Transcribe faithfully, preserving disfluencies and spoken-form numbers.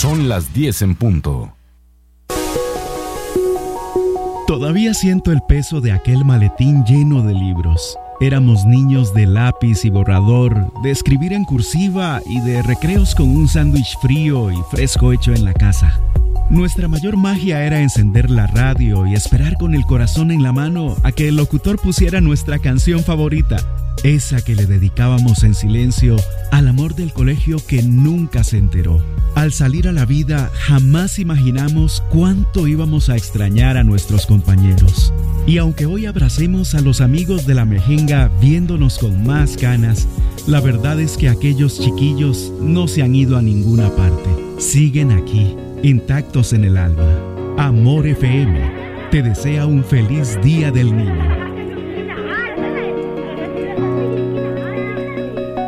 Son las diez en punto. Todavía siento el peso de aquel maletín lleno de libros. Éramos niños de lápiz y borrador, de escribir en cursiva y de recreos con un sándwich frío y fresco hecho en la casa. Nuestra mayor magia era encender la radio y esperar con el corazón en la mano a que el locutor pusiera nuestra canción favorita, esa que le dedicábamos en silencio al amor del colegio que nunca se enteró. Al salir a la vida, jamás imaginamos cuánto íbamos a extrañar a nuestros compañeros. Y aunque hoy abracemos a los amigos de la mejenga viéndonos con más ganas, la verdad es que aquellos chiquillos no se han ido a ninguna parte. Siguen aquí, intactos en el alma. Amor F M te desea un feliz Día del Niño.